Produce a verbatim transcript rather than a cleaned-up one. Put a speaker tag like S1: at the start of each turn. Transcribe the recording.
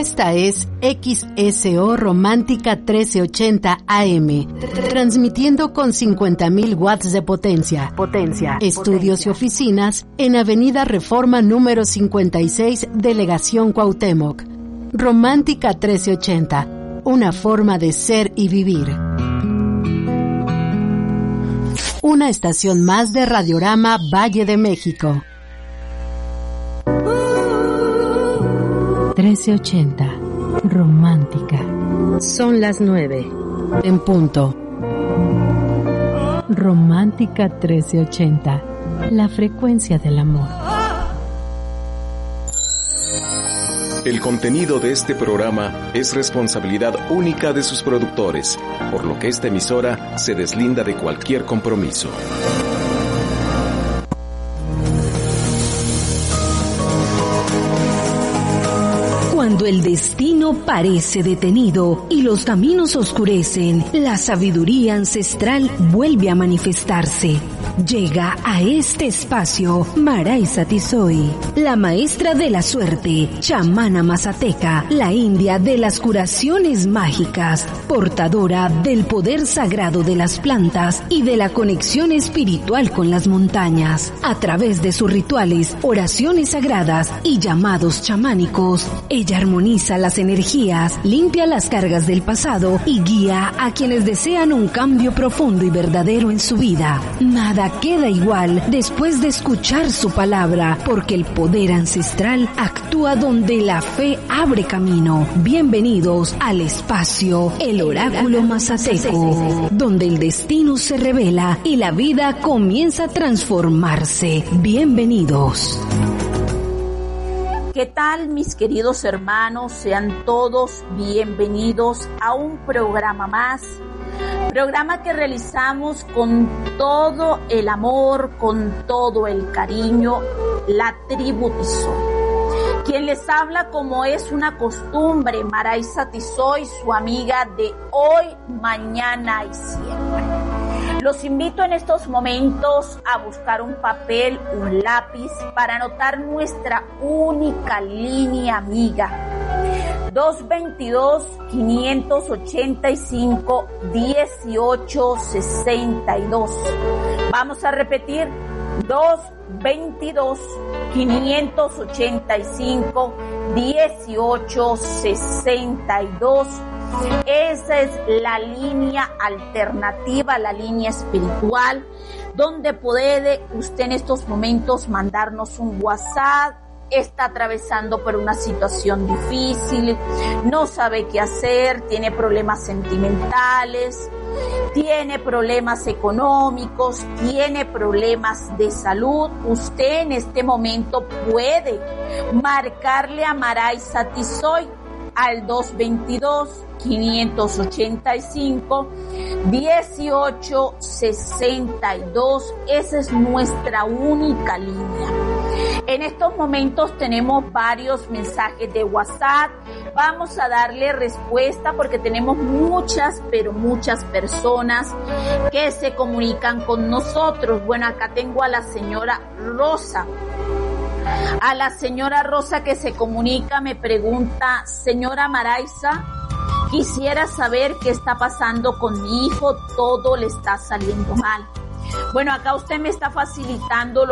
S1: Esta es X S O Romántica trece ochenta A M, transmitiendo con cincuenta mil watts de potencia. Potencia. Estudios potencia. Y oficinas en Avenida Reforma número cincuenta y seis, Delegación Cuauhtémoc. Romántica trece ochenta, una forma de ser y vivir. Una estación más de Radiorama Valle de México. trece ochenta, Romántica. Son las nueve, en punto. Romántica trece ochenta, la frecuencia del amor.
S2: El contenido de este programa es responsabilidad única de sus productores, por lo que esta emisora se deslinda de cualquier compromiso.
S3: Cuando el destino parece detenido y los caminos oscurecen, la sabiduría ancestral vuelve a manifestarse. Llega a este espacio Maraisa Tizoy, la maestra de la suerte, chamana mazateca, la india de las curaciones mágicas, portadora del poder sagrado de las plantas y de la conexión espiritual con las montañas. A través de sus rituales, oraciones sagradas y llamados chamánicos, ella armoniza las energías, limpia las cargas del pasado y guía a quienes desean un cambio profundo y verdadero en su vida. Nada queda igual después de escuchar su palabra, porque el poder ancestral actúa donde la fe abre camino. Bienvenidos al espacio El Oráculo Mazateco, donde el destino se revela y la vida comienza a transformarse. Bienvenidos.
S4: ¿Qué tal, mis queridos hermanos? Sean todos bienvenidos a un programa más, programa que realizamos con todo el amor, con todo el cariño, la tribu Tizoy. Quien les habla, como es una costumbre, Maraisa Tizoy, su amiga de hoy, mañana y siempre. Los invito en estos momentos a buscar un papel, un lápiz, para anotar nuestra única línea amiga. dos dos dos, cinco ocho cinco, uno ocho seis dos. Vamos a repetir. dos dos dos, cinco ocho cinco, uno ocho seis dos. Esa es la línea alternativa, la línea espiritual, donde puede usted en estos momentos mandarnos un WhatsApp. Está atravesando por una situación difícil, no sabe qué hacer, tiene problemas sentimentales, tiene problemas económicos, tiene problemas de salud. Usted en este momento puede marcarle a Maraisa Tizoy al dos dos dos, cinco ocho cinco, uno ocho seis dos. Esa es nuestra única línea. En estos momentos tenemos varios mensajes de WhatsApp. Vamos a darle respuesta porque tenemos muchas, pero muchas personas que se comunican con nosotros. Bueno, acá tengo a la señora Rosa. A la señora Rosa que se comunica, me pregunta: señora Maraisa, quisiera saber qué está pasando con mi hijo, todo le está saliendo mal. Bueno, acá usted me está facilitando